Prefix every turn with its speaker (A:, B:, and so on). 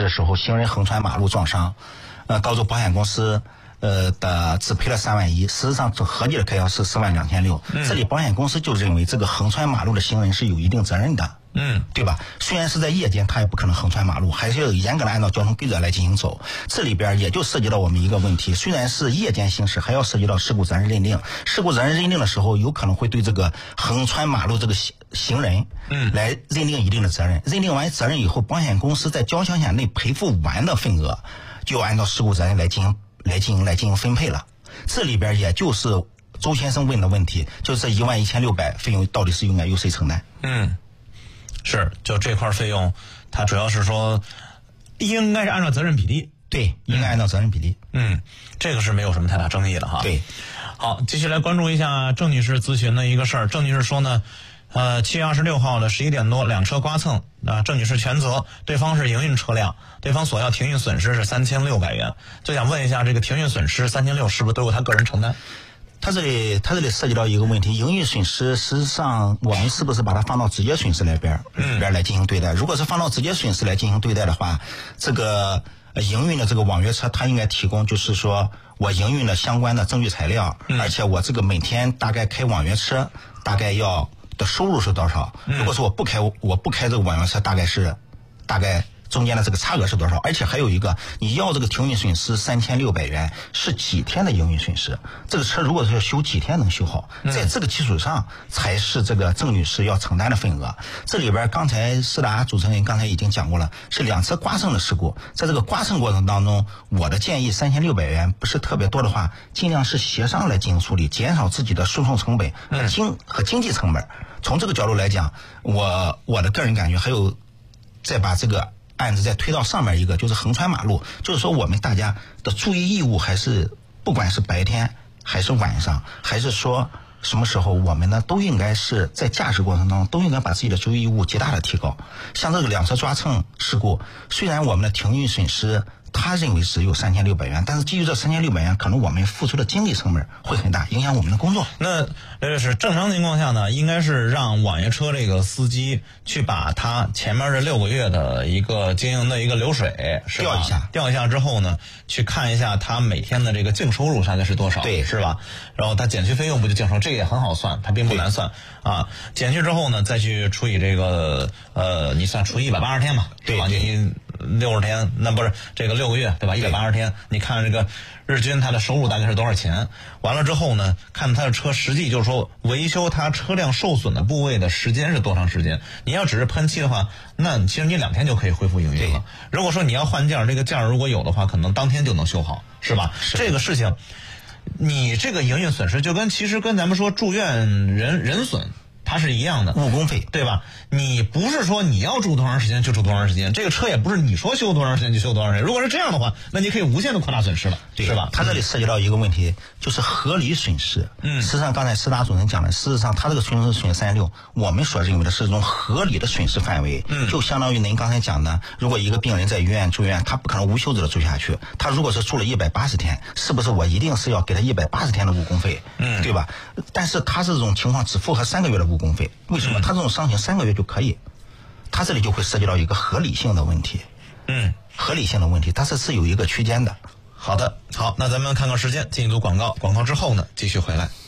A: 的时候，行人横穿马路撞伤，导致保险公司只赔了3万1，事实上合计的开销是4万2600。这里保险公司就认为这个横穿马路的行人是有一定责任的。对吧？虽然是在夜间，他也不可能横穿马路，还是要严格的按照交通规则来进行走。这里边也就涉及到我们一个问题，虽然是夜间行驶，还要涉及到事故责任认定。事故责任认定的时候，有可能会对这个横穿马路这个行人，来认定一定的责任。认定完责任以后，保险公司在交强险内赔付完的份额，就要按照事故责任来进行分配了。这里边也就是周先生问的问题，就是这11600费用到底是应该由谁承担？
B: 是，就这块费用，它主要是说应该是按照责任比例。
A: 对，应该按照责任比例。
B: 这个是没有什么太大争议的哈。
A: 对，
B: 好，继续来关注一下郑女士咨询的一个事儿。郑女士说呢，7月26号的11点多，两车刮蹭，郑女士全责，对方是营运车辆，对方索要停运损失是3600元，就想问一下，这个停运损失3600是不是都由他个人承担？
A: 他这里涉及到一个问题，营运损失实际上我们是不是把它放到直接损失里边来进行对待？如果是放到直接损失来进行对待的话，这个营运的这个网约车，它应该提供就是说我营运的相关的证据材料，而且我这个每天大概开网约车大概要的收入是多少？如果说我不开这个网约车，大概中间的这个差额是多少？而且还有一个，你要这个停运损失3600元是几天的营运损失？这个车如果是要修几天能修好？在这个基础上才是这个郑女士要承担的份额。这里边刚才施达主持人刚才已经讲过了，是两车刮蹭的事故，在这个刮蹭过程当中，我的建议3600元不是特别多的话，尽量是协商来进行处理，减少自己的诉讼成本和经济成本。从这个角度来讲，我的个人感觉还有再把这个案子再推到上面一个，就是横穿马路，就是说我们大家的注意义务还是不管是白天还是晚上，还是说什么时候，我们呢都应该是在驾驶过程当中都应该把自己的注意义务极大的提高。像这个两车刮蹭事故，虽然我们的停运损失他认为只有3600元，但是基于这3600元，可能我们付出的精力成本会很大，影响我们的工作。
B: 那这是正常情况下呢，应该是让网约车这个司机去把他前面这6个月的一个经营的一个流水调一下之后呢，去看一下他每天的这个净收入大概是多少，
A: 对，
B: 是吧？然后他减去费用不就净收入，这个也很好算，它并不难算啊。减去之后呢，再去除以这个你算除180天嘛，
A: 对吧？
B: 你60天，那不是这个6个月对吧？180天，你看这个日均他的收入大概是多少钱？完了之后呢，看他的车实际就是说维修他车辆受损的部位的时间是多长时间？你要只是喷漆的话，那其实你2天就可以恢复营运了。如果说你要换件，这个件如果有的话，可能当天就能修好，是吧？这个事情，你这个营运损失就其实跟咱们说住院人损。它是一样的，
A: 误工费，
B: 对吧？你不是说你要住多长时间就住多长时间，这个车也不是你说修多长时间就修多长时间。如果是这样的话，那你可以无限的扩大损失了，
A: 对，
B: 是吧？
A: 它这里涉及到一个问题，就是合理损失。实际上刚才施达主任讲的，事实上他这个损失36，我们所认为的是一种合理的损失范围。就相当于您刚才讲的，如果一个病人在医院住院，他不可能无休止的住下去，他如果是住了180天，是不是我一定是要给他180天的误工费？对吧？但是他这种情况只符合3个月的误工费，为什么？他这种伤情3个月就可以，他这里就会涉及到一个合理性的问题。合理性的问题，它是有一个区间的。
B: 好的，好，那咱们看看时间，进一组广告，广告之后呢，继续回来。